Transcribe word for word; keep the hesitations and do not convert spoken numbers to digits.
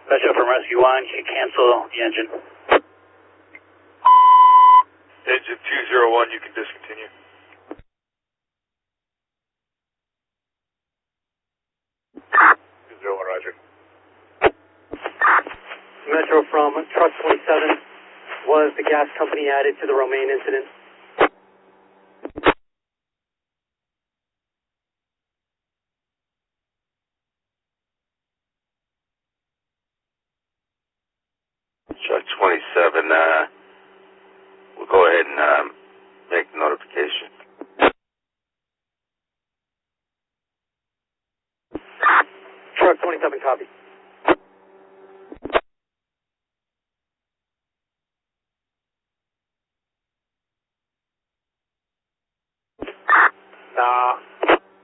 Metro from Rescue One, can you cancel the engine? Engine two zero one, you can discontinue. two zero one, roger. Metro from Truck twenty-seven, was the gas company added to the Romaine incident? Truck twenty-seven, uh, we'll go ahead and um, make notification. Truck twenty-seven, copy.